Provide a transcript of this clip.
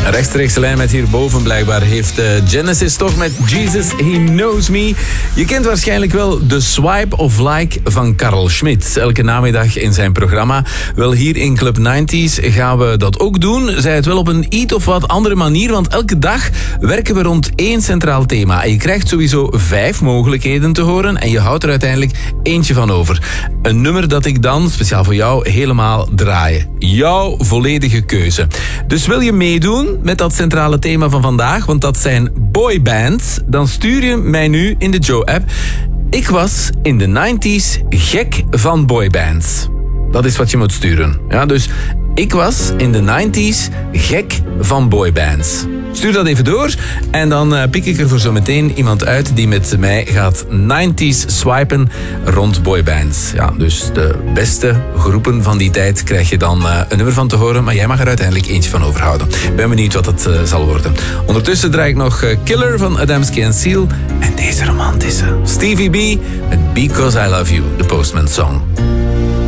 Rechtstreekse lijn met hierboven blijkbaar heeft Genesis toch met Jesus, He Knows Me. Je kent waarschijnlijk wel de Swipe of Like van Carl Schmitt. Elke namiddag in zijn programma. Wel, hier in Club 90s gaan we dat ook doen. Zij het wel op een iets of wat andere manier, want elke dag werken we rond één centraal thema. En je krijgt sowieso 5 mogelijkheden te horen en je houdt er uiteindelijk eentje van over. Een nummer dat ik dan, speciaal voor jou, helemaal draai. Jouw volledige keuze. Dus wil je meedoen met dat centrale thema van vandaag, want dat zijn boybands, dan stuur je mij nu in de Joe-app. Ik was in de 90s gek van boybands. Dat is wat je moet sturen. Ja, dus ik was in de 90s gek van boybands. Stuur dat even door en dan pik ik er voor zo meteen iemand uit die met mij gaat 90s swipen rond boybands. Ja, dus de beste groepen van die tijd krijg je dan een nummer van te horen, maar jij mag er uiteindelijk eentje van overhouden. Ik ben benieuwd wat het zal worden. Ondertussen draai ik nog Killer van Adamski & Seal en deze romantische Stevie B met Because I Love You, de Postman Song.